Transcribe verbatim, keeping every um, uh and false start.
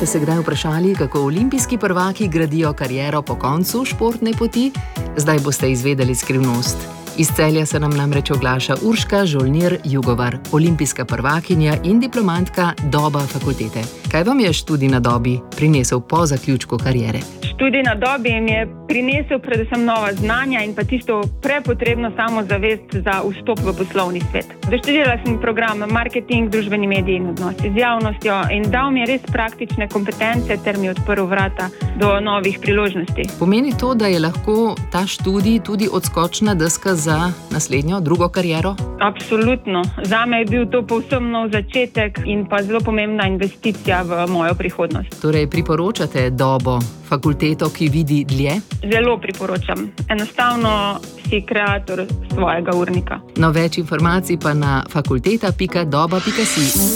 Ste se kdaj vprašali, kako olimpijski prvaki gradijo kariero po koncu športne poti? Zdaj boste izvedeli skrivnost. Iz Celja se nam namreč oglaša Urška Žolnir-Jugovar, olimpijska prvakinja in diplomantka Doba fakultete. Kaj vam je študij na Dobi prinesel po zaključku kariere? Študij na Dobi mi je prinesel predvsem nova znanja in pa tisto prepotrebno samozavest za vstop v poslovni svet. Doštudirala sem program marketing, družbeni mediji in odnosi z javnostjo in dal mi je res praktične kompetence ter mi odprl vrata do novih priložnosti. Pomeni to, da je lahko ta študij tudi odskočna deska za naslednjo, drugo kariero? Absolutno. Zame je bil to povsem nov začetek in pa zelo pomembna investicija v mojo prihodnost. Torej priporočate Dobo, fakulteto, ki vidi dlje? Zelo priporočam. Enostavno si kreator svojega urnika. No, več informacij pa na fakulteta pika doba pika si.